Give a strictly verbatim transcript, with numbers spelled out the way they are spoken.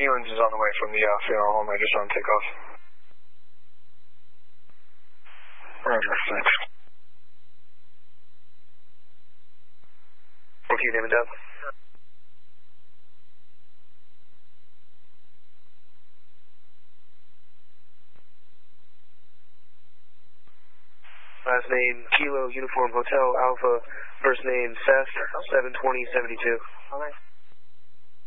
ambulance is on the way from the uh, funeral home. I just saw him take off. Roger, thanks. Thank you, name and dub. Last name, Kilo Uniform Hotel Alpha. First name, Seth, seven twenty seventy-two. Okay.